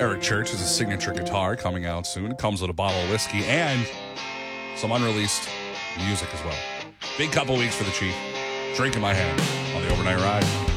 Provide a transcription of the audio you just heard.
Eric Church is a signature guitar coming out soon. It comes with a bottle of whiskey and some unreleased music as well. Big couple weeks for the Chief. Drink in my hand on the overnight ride.